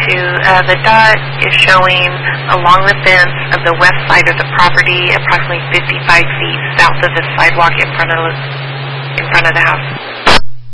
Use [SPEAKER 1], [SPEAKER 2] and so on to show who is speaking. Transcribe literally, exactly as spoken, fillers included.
[SPEAKER 1] to, uh, the dot is showing along the fence of the west side of the property, approximately fifty-five feet south of the sidewalk in front of in front of the house.